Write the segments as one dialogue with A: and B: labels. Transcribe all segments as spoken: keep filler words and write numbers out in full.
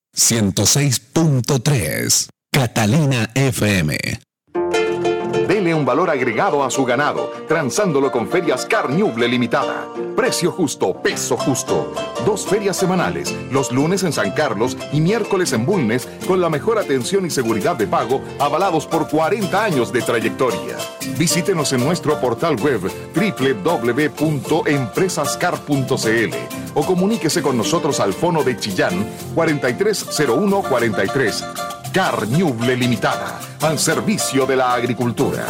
A: ciento seis punto tres. Catalina F M.
B: Dele un valor agregado a su ganado, transándolo con Ferias Carñuble Limitada. Precio justo, peso justo. Dos ferias semanales, los lunes en San Carlos y miércoles en Bulnes, con la mejor atención y seguridad de pago, avalados por cuarenta años de trayectoria. Visítenos en nuestro portal web doble u doble u doble u punto empresascar punto c l o comuníquese con nosotros al fono de Chillán cuarenta y tres cero uno cuarenta y tres. Carñuble Limitada, al servicio de la agricultura.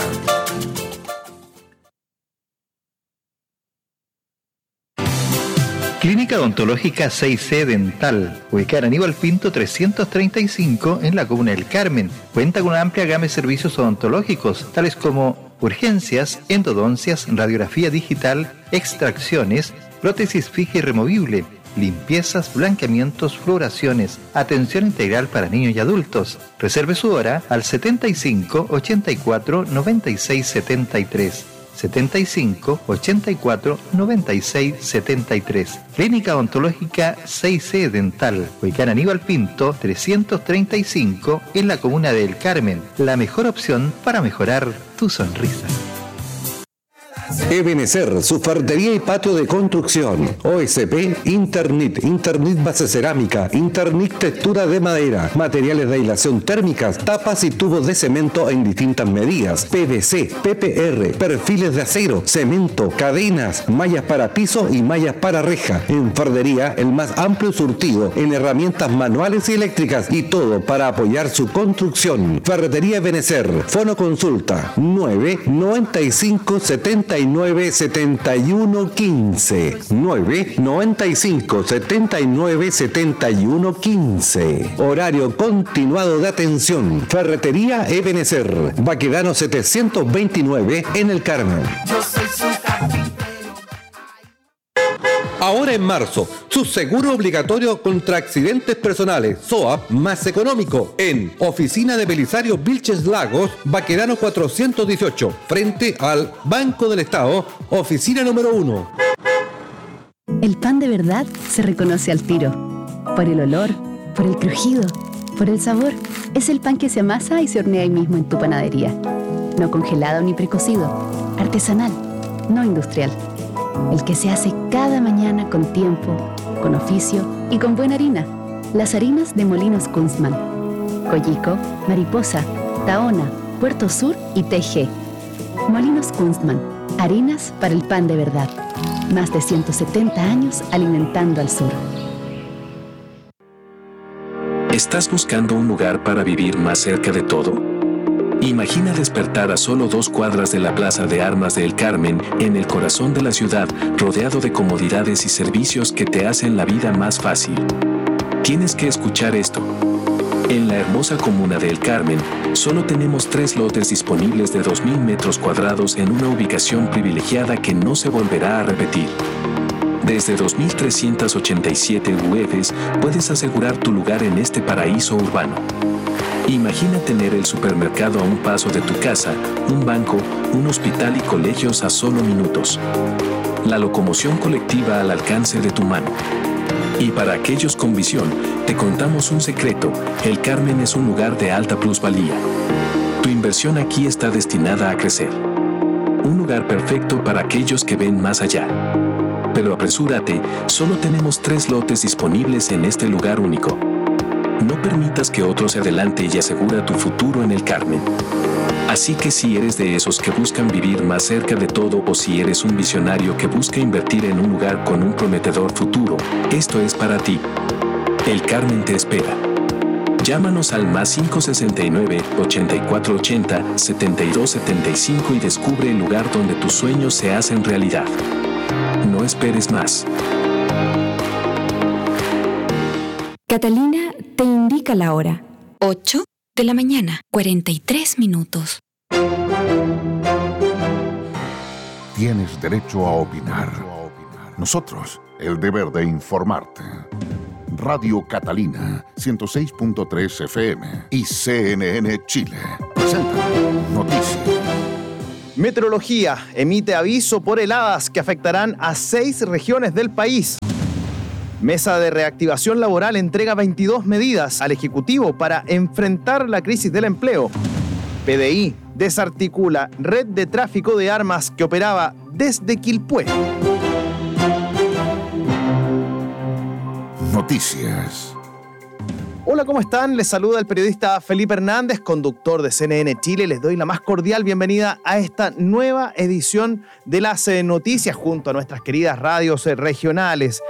C: Clínica Odontológica seis C Dental, ubicada en Aníbal Pinto trescientos treinta y cinco en la Comuna del Carmen. Cuenta con una amplia gama de servicios odontológicos, tales como urgencias, endodoncias, radiografía digital, extracciones, prótesis fija y removible, limpiezas, blanqueamientos, fluoraciones, atención integral para niños y adultos. Reserve su hora al setenta y cinco, ochenta y cuatro, noventa y seis, setenta y tres. setenta y cinco, ochenta y cuatro, noventa y seis, setenta y tres. Clínica Odontológica seis C Dental, ubicada en Aníbal Pinto trescientos treinta y cinco en la Comuna del Carmen. La mejor opción para mejorar tu sonrisa.
D: Ebenecer, su ferretería y patio de construcción. O S P, Internet, Internet base cerámica, Internet textura de madera, materiales de aislación térmicas, tapas y tubos de cemento en distintas medidas, P V C, P P R, perfiles de acero, cemento, cadenas, mallas para piso y mallas para reja. En ferretería, el más amplio surtido en herramientas manuales y eléctricas y todo para apoyar su construcción. Ferretería Ebenecer, fono consulta nueve noventa y cinco setenta y nueve setenta y uno quince, nueve noventa y cinco setenta y nueve setenta y uno quince. Horario continuado de atención. Ferretería Ebenecer, Baquedano setecientos veintinueve en el Carmen.
E: Yo soy su carpintero.
D: Ahora en marzo, su seguro obligatorio contra accidentes personales, S O A P más económico, en Oficina de Belisario Vilches Lagos, Baquedano cuatrocientos dieciocho, frente al Banco del Estado, oficina número uno.
F: El pan de verdad se reconoce al tiro, por el olor, por el crujido, por el sabor. Es el pan que se amasa y se hornea ahí mismo en tu panadería. No congelado ni precocido, artesanal, no industrial. El que se hace cada mañana con tiempo, con oficio y con buena harina. Las harinas de Molinos Kunstmann. Coyico, Mariposa, Tahona, Puerto Sur y T G. Molinos Kunstmann. Harinas para el pan de verdad. Más de ciento setenta años alimentando al sur.
G: ¿Estás buscando un lugar para vivir más cerca de todo? Imagina despertar a solo dos cuadras de la Plaza de Armas de El Carmen, en el corazón de la ciudad, rodeado de comodidades y servicios que te hacen la vida más fácil. Tienes que escuchar esto. En la hermosa comuna de El Carmen, solo tenemos tres lotes disponibles de dos mil metros cuadrados en una ubicación privilegiada que no se volverá a repetir. Desde dos mil trescientos ochenta y siete U Fs puedes asegurar tu lugar en este paraíso urbano. Imagina tener el supermercado a un paso de tu casa, un banco, un hospital y colegios a solo minutos. La locomoción colectiva al alcance de tu mano. Y para aquellos con visión, te contamos un secreto: El Carmen es un lugar de alta plusvalía. Tu inversión aquí está destinada a crecer. Un lugar perfecto para aquellos que ven más allá. Pero apresúrate, solo tenemos tres lotes disponibles en este lugar único. No permitas que otro se adelante y asegura tu futuro en El Carmen. Así que si eres de esos que buscan vivir más cerca de todo, o si eres un visionario que busca invertir en un lugar con un prometedor futuro, esto es para ti. El Carmen te espera. Llámanos al más cinco sesenta y nueve, ochenta y cuatro ochenta, setenta y dos setenta y cinco y descubre el lugar donde tus sueños se hacen realidad. No esperes más.
H: Catalina te indica la hora. ocho de la mañana, cuarenta y tres minutos.
B: Tienes derecho a opinar. Nosotros, el deber de informarte. Radio Catalina, ciento seis punto tres F M y C N N Chile. Presentan Noticias.
I: Meteorología emite aviso por heladas que afectarán a seis regiones del país. Mesa de Reactivación Laboral entrega veintidós medidas al Ejecutivo para enfrentar la crisis del empleo. P D I desarticula red de tráfico de armas que operaba desde Quilpué.
B: Noticias.
I: Hola, ¿cómo están? Les saluda el periodista Felipe Hernández, conductor de C N N Chile. Les doy la más cordial bienvenida a esta nueva edición de las eh, noticias junto a nuestras queridas radios eh, regionales.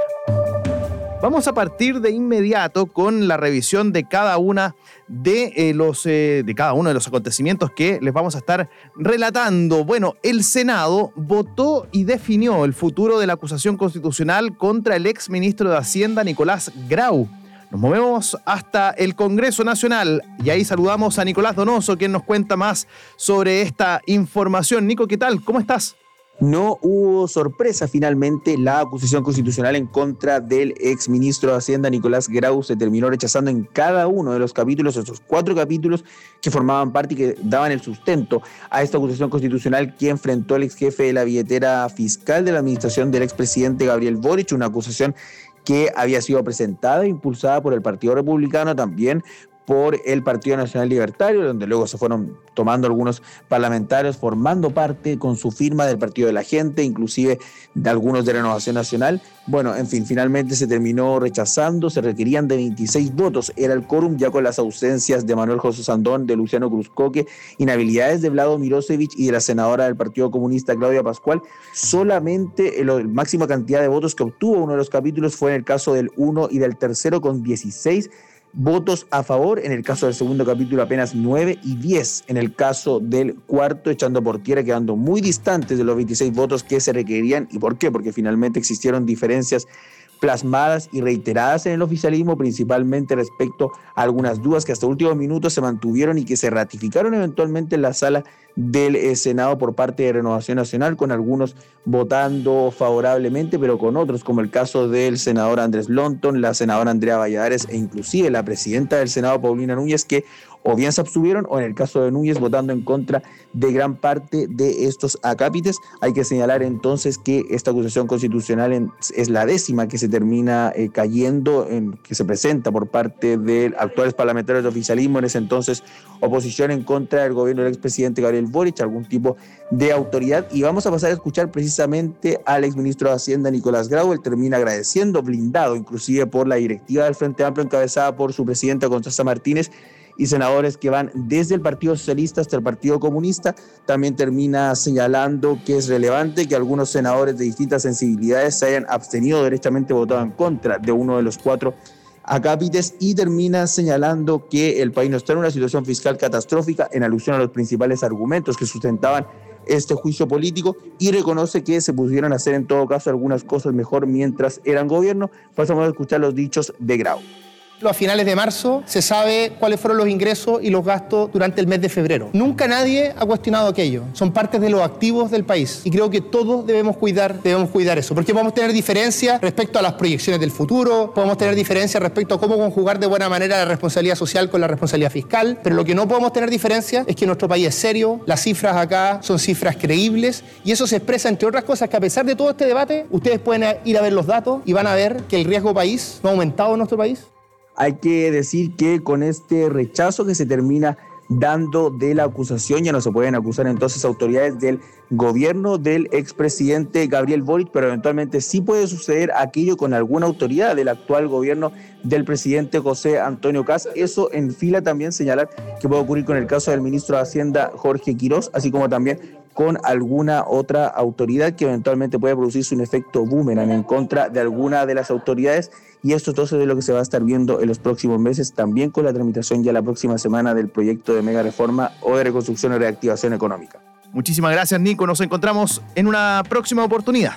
I: Vamos a partir de inmediato con la revisión de cada una de, eh, los, eh, de cada uno de los acontecimientos que les vamos a estar relatando. Bueno, el Senado votó y definió el futuro de la acusación constitucional contra el ex ministro de Hacienda, Nicolás Grau. Nos movemos hasta el Congreso Nacional y ahí saludamos a Nicolás Donoso, quien nos cuenta más sobre esta información. Nico, ¿qué tal? ¿Cómo estás?
J: No hubo sorpresa, finalmente la acusación constitucional en contra del exministro de Hacienda Nicolás Grau se terminó rechazando en cada uno de los capítulos, esos cuatro capítulos que formaban parte y que daban el sustento a esta acusación constitucional que enfrentó el ex jefe de la billetera fiscal de la administración del expresidente Gabriel Boric, una acusación que había sido presentada e impulsada por el Partido Republicano, también por el Partido Nacional Libertario, donde luego se fueron tomando algunos parlamentarios formando parte con su firma del Partido de la Gente, inclusive de algunos de Renovación Nacional. Bueno, en fin, finalmente se terminó rechazando, se requerían de veintiséis votos, era el quórum ya con las ausencias de Manuel José Sandón, de Luciano Cruzcoque, inhabilidades de Vlado Mirosevic y de la senadora del Partido Comunista Claudia Pascual. Solamente la máxima cantidad de votos que obtuvo uno de los capítulos fue en el caso del uno y del tercero con dieciséis votos a favor, en el caso del segundo capítulo apenas nueve y diez en el caso del cuarto, echando por tierra, quedando muy distantes de los veintiséis votos que se requerían. ¿Y por qué? Porque finalmente existieron diferencias plasmadas y reiteradas en el oficialismo, principalmente respecto a algunas dudas que hasta últimos minutos se mantuvieron y que se ratificaron eventualmente en la sala del eh, Senado por parte de Renovación Nacional, con algunos votando favorablemente, pero con otros, como el caso del senador Andrés Lonton, la senadora Andrea Valladares e inclusive la presidenta del Senado, Paulina Núñez, que o bien se abstuvieron, o en el caso de Núñez, votando en contra de gran parte de estos acápites. Hay que señalar entonces que esta acusación constitucional en, es la décima que se termina eh, cayendo, en, que se presenta por parte de actuales parlamentarios de oficialismo, en ese entonces oposición en contra del gobierno del expresidente Gabriel Boric, algún tipo de autoridad. Y vamos a pasar a escuchar precisamente al exministro de Hacienda, Nicolás Grau. Él termina agradeciendo, blindado inclusive por la directiva del Frente Amplio encabezada por su presidenta Constanza Martínez, y senadores que van desde el Partido Socialista hasta el Partido Comunista. También termina señalando que es relevante que algunos senadores de distintas sensibilidades se hayan abstenido, derechamente votado en contra de uno de los cuatro acápites, y termina señalando que el país no está en una situación fiscal catastrófica, en alusión a los principales argumentos que sustentaban este juicio político, y reconoce que se pudieron hacer en todo caso algunas cosas mejor mientras eran gobierno. Pasamos a escuchar los dichos de Grau.
K: A finales de marzo se sabe cuáles fueron los ingresos y los gastos durante el mes de febrero. Nunca nadie ha cuestionado aquello. Son partes de los activos del país y creo que todos debemos cuidar, debemos cuidar eso, porque podemos tener diferencias respecto a las proyecciones del futuro, podemos tener diferencias respecto a cómo conjugar de buena manera la responsabilidad social con la responsabilidad fiscal, pero lo que no podemos tener diferencias es que nuestro país es serio, las cifras acá son cifras creíbles, y eso se expresa, entre otras cosas, que a pesar de todo este debate, ustedes pueden ir a ver los datos y van a ver que el riesgo país no ha aumentado en nuestro país.
J: Hay que decir que con este rechazo que se termina dando de la acusación, ya no se pueden acusar entonces autoridades del gobierno del expresidente Gabriel Boric, pero eventualmente sí puede suceder aquello con alguna autoridad del actual gobierno del presidente José Antonio Kast. Eso en fila también señalar que puede ocurrir con el caso del ministro de Hacienda Jorge Quirós, así como también con alguna otra autoridad, que eventualmente puede producirse un efecto boomerang en contra de alguna de las autoridades. Y esto entonces es lo que se va a estar viendo en los próximos meses, también con la tramitación ya la próxima semana del proyecto de mega reforma o de reconstrucción y reactivación económica.
I: Muchísimas gracias, Nico. Nos encontramos en una próxima oportunidad.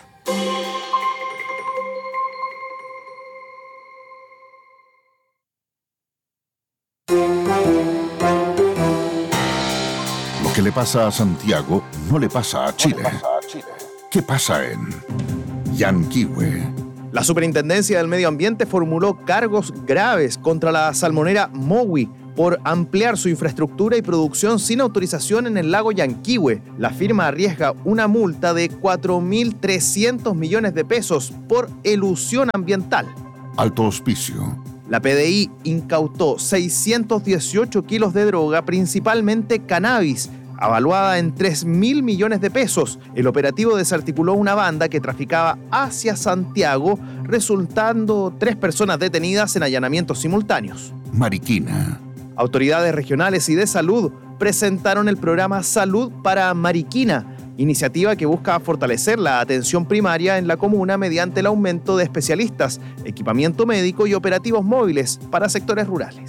B: Lo que le pasa a Santiago no le pasa a Chile. ¿Qué pasa en Yanquihue?
I: La Superintendencia del Medio Ambiente formuló cargos graves contra la salmonera Mowi por ampliar su infraestructura y producción sin autorización en el lago Yanquihue. La firma arriesga una multa de cuatro mil trescientos millones de pesos por elusión ambiental.
B: Alto Hospicio.
I: La P D I incautó seiscientos dieciocho kilos de droga, principalmente cannabis, avaluada en tres mil millones de pesos. El operativo desarticuló una banda que traficaba hacia Santiago, resultando tres personas detenidas en allanamientos simultáneos.
B: Mariquina.
I: Autoridades regionales y de salud presentaron el programa Salud para Mariquina, iniciativa que busca fortalecer la atención primaria en la comuna mediante el aumento de especialistas, equipamiento médico y operativos móviles para sectores rurales.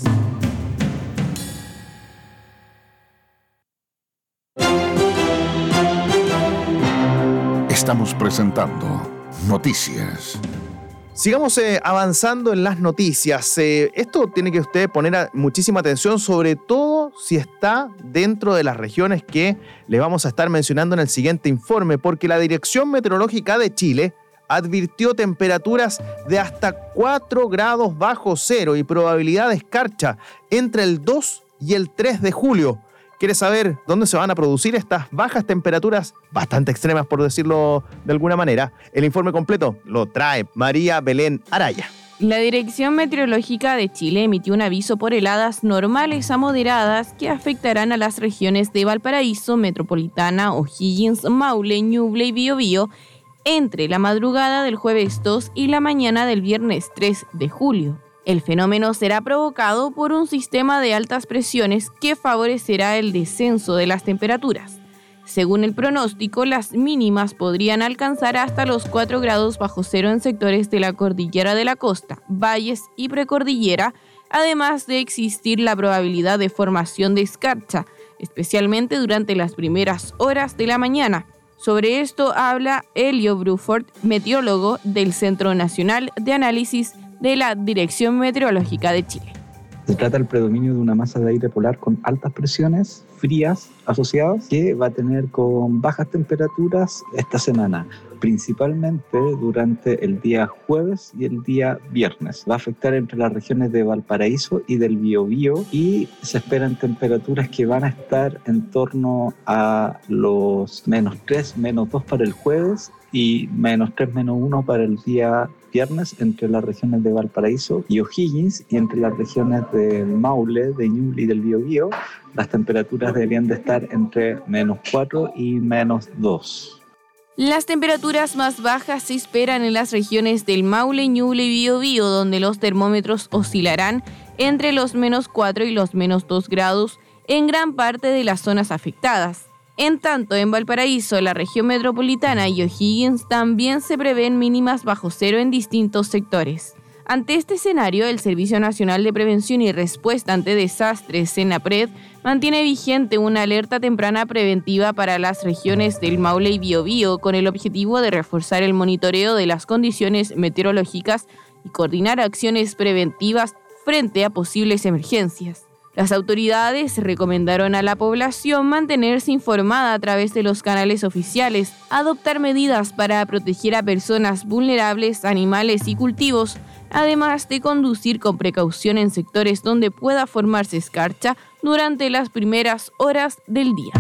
B: Estamos presentando Noticias.
I: Sigamos eh, avanzando en las noticias. Eh, esto tiene que usted poner a, muchísima atención, sobre todo si está dentro de las regiones que le vamos a estar mencionando en el siguiente informe, porque la Dirección Meteorológica de Chile advirtió temperaturas de hasta cuatro grados bajo cero y probabilidad de escarcha entre el dos y el tres de julio. ¿Quiere saber dónde se van a producir estas bajas temperaturas bastante extremas, por decirlo de alguna manera? El informe completo lo trae María Belén Araya.
L: La Dirección Meteorológica de Chile emitió un aviso por heladas normales a moderadas que afectarán a las regiones de Valparaíso, Metropolitana, O'Higgins, Maule, Ñuble y Biobío entre la madrugada del jueves dos y la mañana del viernes tres de julio. El fenómeno será provocado por un sistema de altas presiones que favorecerá el descenso de las temperaturas. Según el pronóstico, las mínimas podrían alcanzar hasta los cuatro grados bajo cero en sectores de la cordillera de la costa, valles y precordillera, además de existir la probabilidad de formación de escarcha, especialmente durante las primeras horas de la mañana. Sobre esto habla Elio Bruford, meteorólogo del Centro Nacional de Análisis de la Dirección Meteorológica de Chile.
M: Se trata del predominio de una masa de aire polar con altas presiones frías asociadas que va a tener con bajas temperaturas esta semana, principalmente durante el día jueves y el día viernes. Va a afectar entre las regiones de Valparaíso y del Biobío y se esperan temperaturas que van a estar en torno a los menos tres, menos dos para el jueves y menos tres, menos uno para el día viernes entre las regiones de Valparaíso y O'Higgins, y entre las regiones de Maule, de Ñuble y del Biobío las temperaturas deberían de estar entre menos cuatro y menos dos.
L: Las temperaturas más bajas se esperan en las regiones del Maule, Ñuble y Biobío, donde los termómetros oscilarán entre los menos cuatro y los menos dos grados en gran parte de las zonas afectadas. En tanto, en Valparaíso, la región metropolitana y O'Higgins también se prevén mínimas bajo cero en distintos sectores. Ante este escenario, el Servicio Nacional de Prevención y Respuesta ante Desastres, SENAPRED, mantiene vigente una alerta temprana preventiva para las regiones del Maule y Biobío con el objetivo de reforzar el monitoreo de las condiciones meteorológicas y coordinar acciones preventivas frente a posibles emergencias. Las autoridades recomendaron a la población mantenerse informada a través de los canales oficiales, adoptar medidas para proteger a personas vulnerables, animales y cultivos, además de conducir con precaución en sectores donde pueda formarse escarcha durante las primeras horas del día.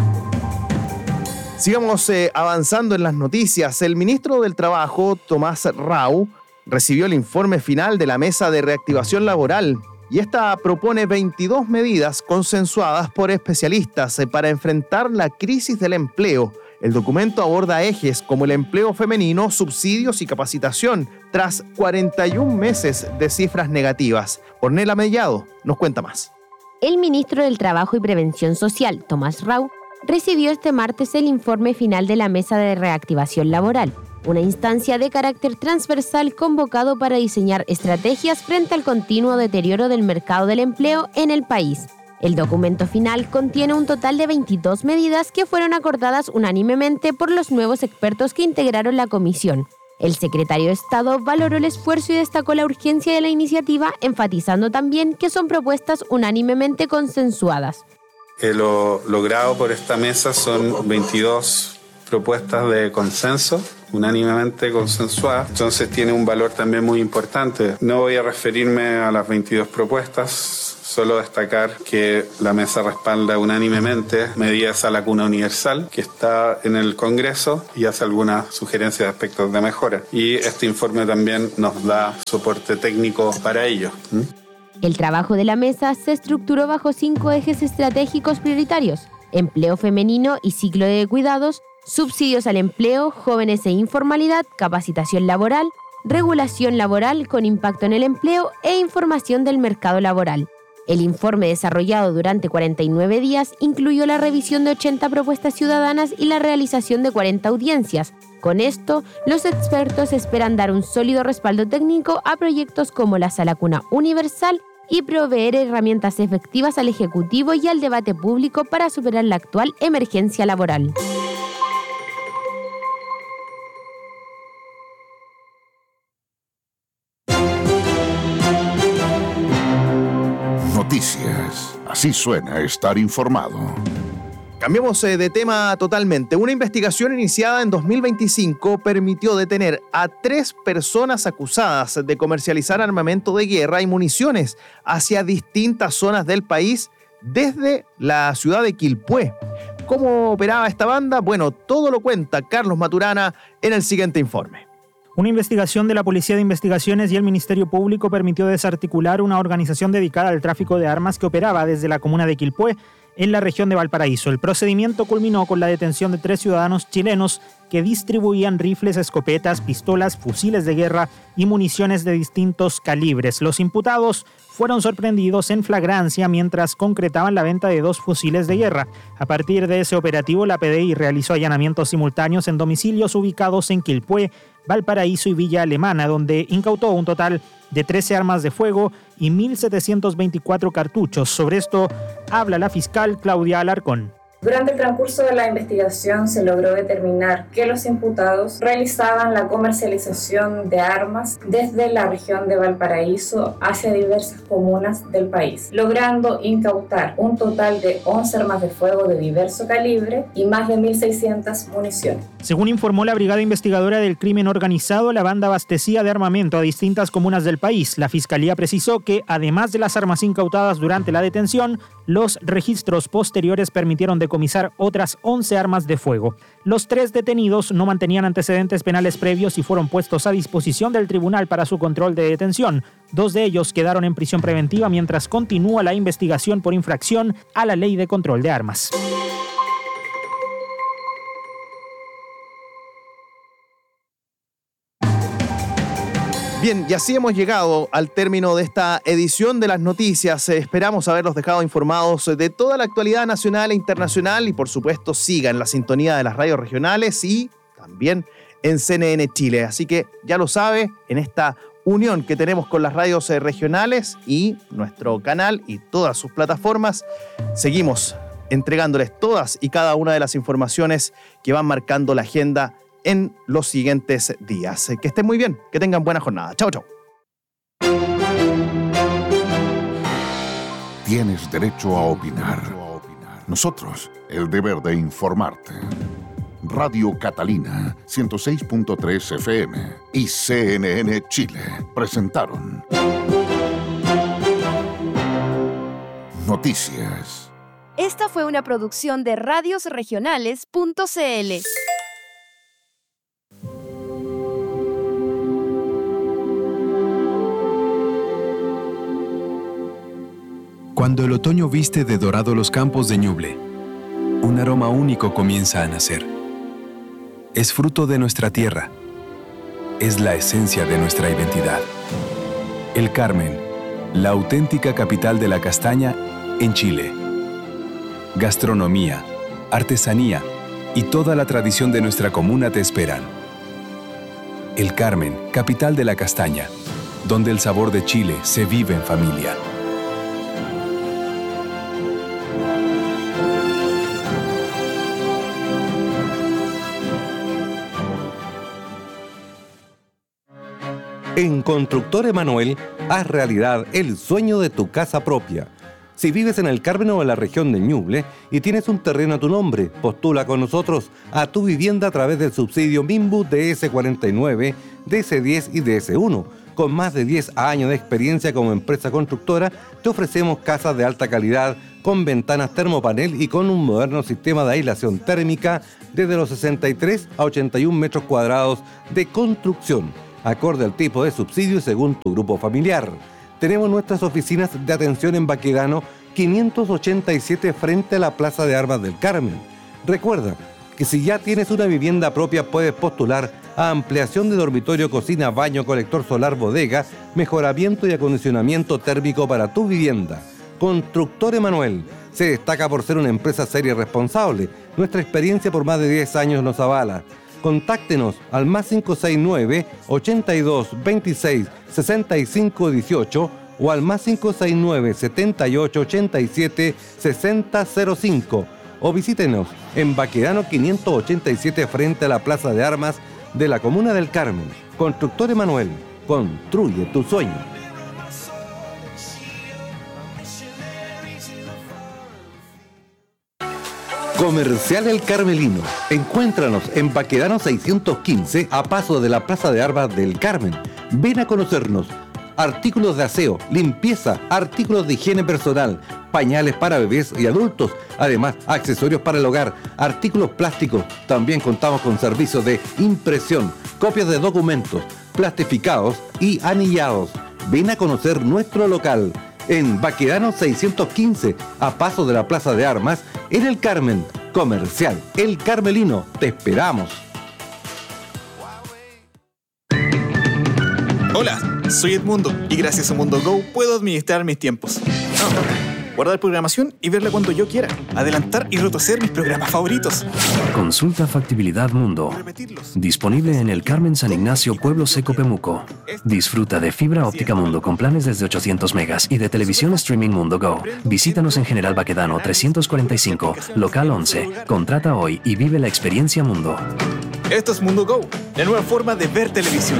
I: Sigamos eh, avanzando en las noticias. El ministro del Trabajo, Tomás Rau, recibió el informe final de la Mesa de Reactivación Laboral, y esta propone veintidós medidas consensuadas por especialistas para enfrentar la crisis del empleo. El documento aborda ejes como el empleo femenino, subsidios y capacitación, tras cuarenta y un meses de cifras negativas. Ornella Mellado nos cuenta más.
N: El ministro del Trabajo y Prevención Social, Tomás Rau, recibió este martes el informe final de la Mesa de Reactivación Laboral, una instancia de carácter transversal convocado para diseñar estrategias frente al continuo deterioro del mercado del empleo en el país. El documento final contiene un total de veintidós medidas que fueron acordadas unánimemente por los nuevos expertos que integraron la comisión. El secretario de Estado valoró el esfuerzo y destacó la urgencia de la iniciativa, enfatizando también que son propuestas unánimemente consensuadas.
O: Eh, lo logrado por esta mesa son veintidós propuestas de consenso, unánimemente consensuadas, entonces tiene un valor también muy importante. No voy a referirme a las veintidós propuestas, solo destacar que la mesa respalda unánimemente medidas a la cuna universal que está en el Congreso y hace algunas sugerencias de aspectos de mejora. Y este informe también nos da soporte técnico para ello. ¿Mm?
N: El trabajo de la mesa se estructuró bajo cinco ejes estratégicos prioritarios: empleo femenino y ciclo de cuidados, subsidios al empleo, jóvenes e informalidad, capacitación laboral, regulación laboral con impacto en el empleo e información del mercado laboral. El informe desarrollado durante cuarenta y nueve días incluyó la revisión de ochenta propuestas ciudadanas y la realización de cuarenta audiencias. Con esto, los expertos esperan dar un sólido respaldo técnico a proyectos como la Sala Cuna Universal y proveer herramientas efectivas al Ejecutivo y al debate público para superar la actual emergencia laboral.
B: Noticias. Así suena estar informado.
I: Cambiamos de tema totalmente. Una investigación iniciada en dos mil veinticinco permitió detener a tres personas acusadas de comercializar armamento de guerra y municiones hacia distintas zonas del país desde la ciudad de Quilpué. ¿Cómo operaba esta banda? Bueno, todo lo cuenta Carlos Maturana en el siguiente informe.
P: Una investigación de la Policía de Investigaciones y el Ministerio Público permitió desarticular una organización dedicada al tráfico de armas que operaba desde la comuna de Quilpué, en la región de Valparaíso. El procedimiento culminó con la detención de tres ciudadanos chilenos que distribuían rifles, escopetas, pistolas, fusiles de guerra y municiones de distintos calibres. Los imputados fueron sorprendidos en flagrancia mientras concretaban la venta de dos fusiles de guerra. A partir de ese operativo, la P D I realizó allanamientos simultáneos en domicilios ubicados en Quilpué, Valparaíso y Villa Alemana, donde incautó un total de trece armas de fuego y mil setecientos veinticuatro cartuchos. Sobre esto habla la fiscal Claudia Alarcón.
Q: Durante el transcurso de la investigación se logró determinar que los imputados realizaban la comercialización de armas desde la región de Valparaíso hacia diversas comunas del país, logrando incautar un total de once armas de fuego de diverso calibre y más de mil seiscientas municiones.
P: Según informó la Brigada Investigadora del Crimen Organizado, la banda abastecía de armamento a distintas comunas del país. La Fiscalía precisó que, además de las armas incautadas durante la detención, los registros posteriores permitieron decomisar otras once armas de fuego. Los tres detenidos no mantenían antecedentes penales previos y fueron puestos a disposición del tribunal para su control de detención. Dos de ellos quedaron en prisión preventiva mientras continúa la investigación por infracción a la Ley de Control de Armas.
I: Bien, y así hemos llegado al término de esta edición de las noticias. Eh, esperamos haberlos dejado informados de toda la actualidad nacional e internacional y por supuesto sigan la sintonía de las radios regionales y también en C N N Chile. Así que ya lo sabe, en esta unión que tenemos con las radios eh, regionales y nuestro canal y todas sus plataformas, seguimos entregándoles todas y cada una de las informaciones que van marcando la agenda en los siguientes días. Que estén muy bien, que tengan buena jornada. Chao, chao.
B: Tienes derecho a opinar. Nosotros, el deber de informarte. Radio Catalina, ciento seis punto tres F M y C N N Chile presentaron Noticias.
R: Esta fue una producción de radios regionales punto c l.
A: Cuando el otoño viste de dorado los campos de Ñuble, un aroma único comienza a nacer. Es fruto de nuestra tierra. Es la esencia de nuestra identidad. El Carmen, la auténtica capital de la castaña en Chile. Gastronomía, artesanía y toda la tradición de nuestra comuna te esperan. El Carmen, capital de la castaña, donde el sabor de Chile se vive en familia.
D: En Constructor Emanuel, haz realidad el sueño de tu casa propia. Si vives en el Carmen o en la región de Ñuble y tienes un terreno a tu nombre, postula con nosotros a tu vivienda a través del subsidio Minbu D S cuarenta y nueve, D S diez y D S uno. Con más de diez años de experiencia como empresa constructora, te ofrecemos casas de alta calidad, con ventanas termopanel y con un moderno sistema de aislación térmica desde los sesenta y tres a ochenta y un metros cuadrados de construcción, acorde al tipo de subsidio y según tu grupo familiar. Tenemos nuestras oficinas de atención en Baquedano quinientos ochenta y siete frente a la Plaza de Armas del Carmen. Recuerda que si ya tienes una vivienda propia puedes postular a ampliación de dormitorio, cocina, baño, colector solar, bodega, mejoramiento y acondicionamiento térmico para tu vivienda. Constructor Emanuel se destaca por ser una empresa seria y responsable. Nuestra experiencia por más de diez años nos avala. Contáctenos al más cinco seis nueve, ochenta y dos, veintiséis, sesenta y cinco dieciocho o al más cinco seis nueve, setenta y ocho, ochenta y siete, sesenta cero cinco o visítenos en Baquedano quinientos ochenta y siete frente a la Plaza de Armas de la Comuna del Carmen. Constructor Emanuel, construye tu sueño. Comercial El Carmelino. Encuéntranos en Baquedano seiscientos quince a paso de la Plaza de Armas del Carmen. Ven a conocernos. Artículos de aseo, limpieza, artículos de higiene personal, pañales para bebés y adultos, además accesorios para el hogar, artículos plásticos. También contamos con servicios de impresión, copias de documentos, plastificados y anillados. Ven a conocer nuestro local en Baquedano seiscientos quince, a paso de la Plaza de Armas, en el Carmen. Comercial El Carmelino. Te esperamos.
S: Hola, soy Edmundo y gracias a Mundo Go puedo administrar mis tiempos. No, guardar programación y verla cuando yo quiera. Adelantar y retroceder mis programas favoritos.
T: Consulta Factibilidad Mundo. Disponible en el Carmen San Ignacio, Pueblo Seco, Pemuco. Disfruta de fibra óptica Mundo con planes desde ochocientos megas y de televisión streaming Mundo Go. Visítanos en General Baquedano trescientos cuarenta y cinco, local once. Contrata hoy y vive la experiencia Mundo.
S: Esto es Mundo Go, la nueva forma de ver televisión.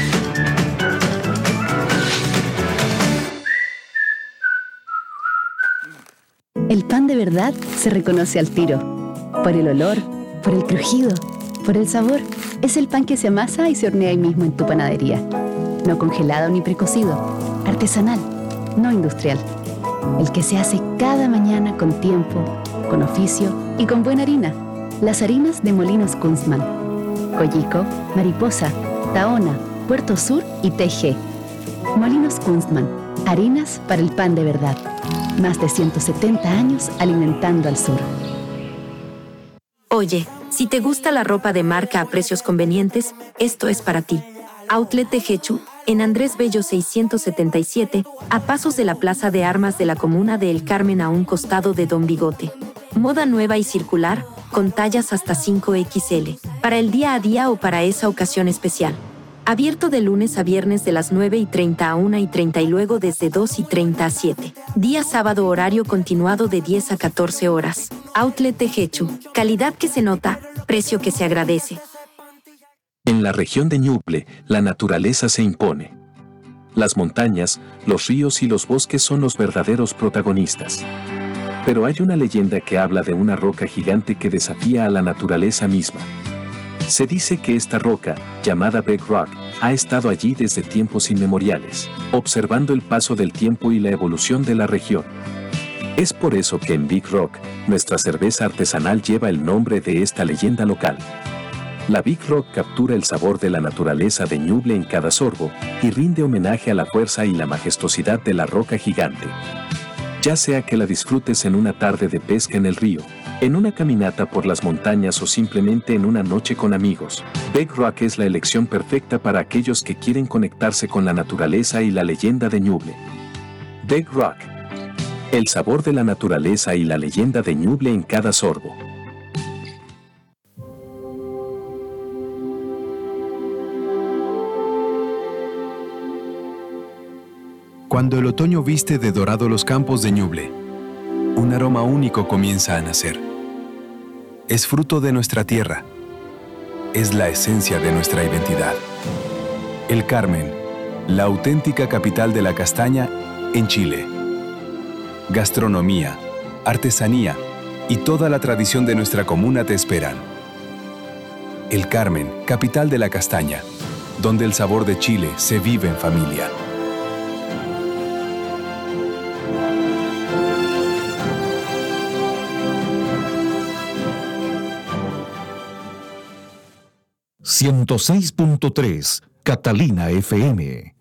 F: El pan de verdad se reconoce al tiro. Por el olor, por el crujido, por el sabor. Es el pan que se amasa y se hornea ahí mismo en tu panadería. No congelado ni precocido. Artesanal, no industrial. El que se hace cada mañana con tiempo, con oficio y con buena harina. Las harinas de Molinos Kunstmann. Collico, Mariposa, Tahona, Puerto Sur y T G. Molinos Kunstmann. Harinas para el pan de verdad. Más de ciento setenta años alimentando al sur.
H: Oye, si te gusta la ropa de marca a precios convenientes, esto es para ti. Outlet Tejechu, en Andrés Bello seiscientos setenta y siete, a pasos de la Plaza de Armas de la Comuna de El Carmen a un costado de Don Bigote. Moda nueva y circular, con tallas hasta cinco equis ele, para el día a día o para esa ocasión especial. Abierto de lunes a viernes de las nueve y treinta a una y treinta y luego desde dos y treinta a siete. Día sábado horario continuado de diez a catorce horas. Outlet Tejechu. Calidad que se nota, precio que se agradece.
G: En la región de Ñuble, la naturaleza se impone. Las montañas, los ríos y los bosques son los verdaderos protagonistas. Pero hay una leyenda que habla de una roca gigante que desafía a la naturaleza misma. Se dice que esta roca, llamada Big Rock, ha estado allí desde tiempos inmemoriales, observando el paso del tiempo y la evolución de la región. Es por eso que en Big Rock, nuestra cerveza artesanal lleva el nombre de esta leyenda local. La Big Rock captura el sabor de la naturaleza de Ñuble en cada sorbo y rinde homenaje a la fuerza y la majestuosidad de la roca gigante. Ya sea que la disfrutes en una tarde de pesca en el río, en una caminata por las montañas o simplemente en una noche con amigos, Big Rock es la elección perfecta para aquellos que quieren conectarse con la naturaleza y la leyenda de Ñuble. Big Rock. El sabor de la naturaleza y la leyenda de Ñuble en cada sorbo.
A: Cuando el otoño viste de dorado los campos de Ñuble, un aroma único comienza a nacer. Es fruto de nuestra tierra. Es la esencia de nuestra identidad. El Carmen, la auténtica capital de la castaña en Chile. gastronomía, artesanía y toda la tradición de nuestra comuna te esperan. El Carmen, capital de la castaña, donde el sabor de Chile se vive en familia.
U: ciento seis punto tres Catalina F M.